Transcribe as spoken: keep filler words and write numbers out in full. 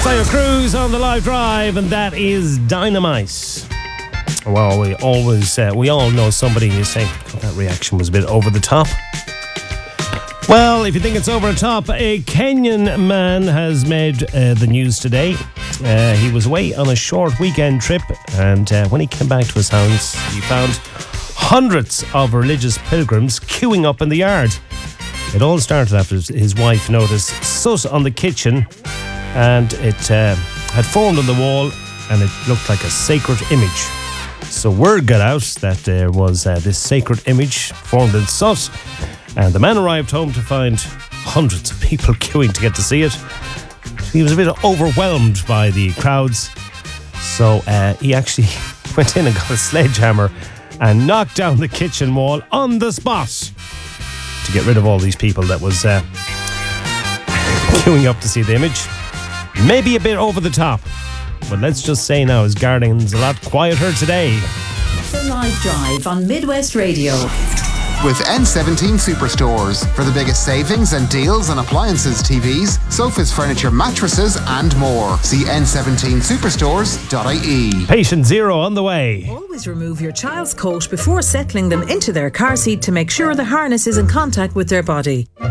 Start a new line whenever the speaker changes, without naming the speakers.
Tayo Cruz on the live drive, and that is Dynamite. Well, we always, uh, we all know somebody who's saying, oh, that reaction was a bit over the top. Well, if you think it's over the top, a Kenyan man has made uh, the news today. Uh, he was away on a short weekend trip, and uh, when he came back to his house, he found hundreds of religious pilgrims queuing up in the yard. It all started after his wife noticed soot on the kitchen, and it uh, had formed on the wall, and it looked like a sacred image. So word got out that there was uh, this sacred image formed in soot, and the man arrived home to find hundreds of people queuing to get to see it. He was a bit overwhelmed by the crowds, so uh, he actually went in and got a sledgehammer and knocked down the kitchen wall on the spot to get rid of all these people that was uh, queuing up to see the image. Maybe a bit over the top, but let's just say now his garden's a lot quieter today.
The Live Drive on Midwest Radio.
With N seventeen Superstores for the biggest savings and deals on appliances, T Vs, sofas, furniture, mattresses and more. See N seventeen superstores dot I E.
Patient zero on the way.
Always remove your child's coat before settling them into their car seat to make sure the harness is in contact with their body.